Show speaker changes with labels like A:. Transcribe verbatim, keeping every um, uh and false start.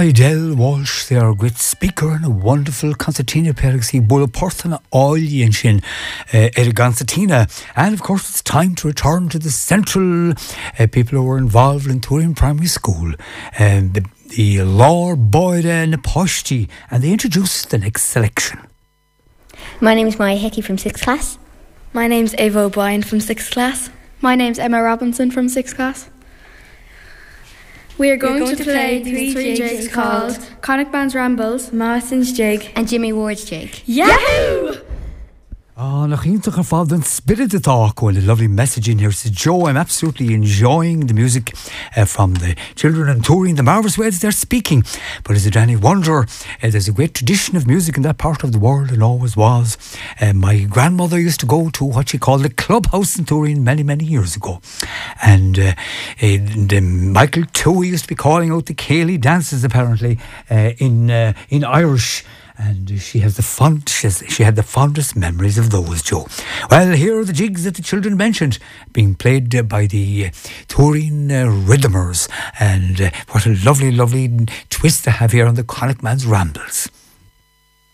A: Idel Walsh, they are a great speaker and a wonderful concertina player. See, Bulla Porthana Oilien Shin, Eric Concertina. And of course, it's time to return to the central uh, people who were involved in Turin Primary School. Um, the, the Lord Boyd and Naposhti, and they introduce the next selection.
B: My name is Maya Hickey from sixth class.
C: My name's Ava O'Brien from sixth class.
D: My name's Emma Robinson from sixth class. We are going, going to, to play these three jigs called Connacht Rambles,
C: Morrison's Jig
B: and Jimmy Ward's Jig.
D: Yahoo!
A: Oh, nach ínta ar fáil den spirit of talk and a lovely message in here. Says Joe, I'm absolutely enjoying the music uh, from the children and touring the marvellous ways they're speaking. But is it any wonder? Uh, there's a great tradition of music in that part of the world and always was. Uh, my grandmother used to go to what she called the clubhouse in Turin many, many years ago. And, uh, and um, Michael Toohey used to be calling out the Cayley dances apparently uh, in uh, in Irish. And she has the fond, she, has, she had the fondest memories of those, Joe. Well, here are the jigs that the children mentioned, being played uh, by the uh, Turin uh, Rhythmers. And uh, what a lovely, lovely twist to have here on the Connacht Rambles.